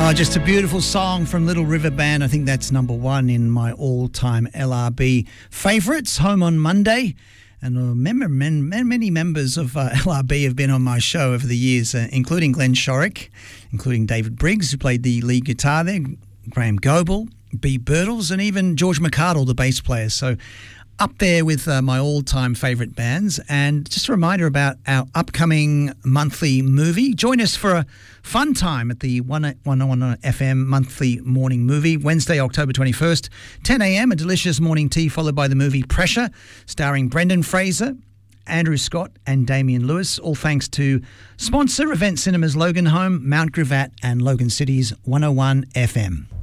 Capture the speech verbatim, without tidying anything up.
Oh, just a beautiful song from Little River Band. I think that's number one in my all-time L R B favourites. Home on Monday. And uh, member, men, many members of uh, L R B have been on my show over the years, uh, including Glenn Shorrock, including David Briggs, who played the lead guitar there, Graham Goebel, B. Birtles, and even George McArdle, the bass player. So up there with uh, my all-time favourite bands. And just a reminder about our upcoming monthly movie. Join us for a fun time at the one oh one F M monthly morning movie, Wednesday, October twenty-first, ten a.m, a delicious morning tea followed by the movie Pressure, starring Brendan Fraser, Andrew Scott and Damian Lewis, all thanks to sponsor Event Cinemas Logan Home, Mount Gravatt and Logan City's one oh one F M.